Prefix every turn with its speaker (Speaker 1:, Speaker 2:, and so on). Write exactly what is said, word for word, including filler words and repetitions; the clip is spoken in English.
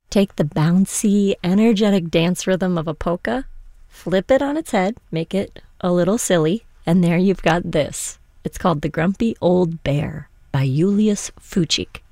Speaker 1: Take the bouncy, energetic dance rhythm of a polka, flip it on its head, make it a little silly, and there you've got this. It's called The Grumpy Old Bear by Julius Fuchik.